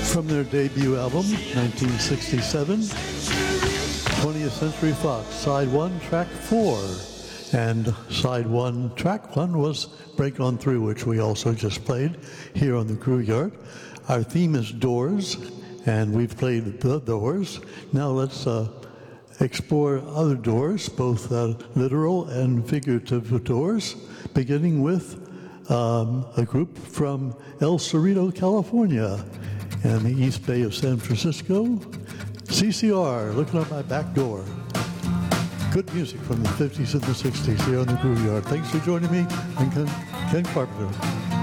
From their debut album, 1967, 20th Century Fox, Side 1, Track 4. And Side 1, Track 1 was Break On Through, which we also just played here on the Grooveyard. Our theme is Doors, and we've played the Doors. Now let's explore other doors, both literal and figurative doors, beginning with a group from El Cerrito, California, and the East Bay of San Francisco. CCR, Looking Out My Back Door. Good music from the 50s and the 60s here on the Grooveyard. Thanks for joining me. I'm Ken Carpenter.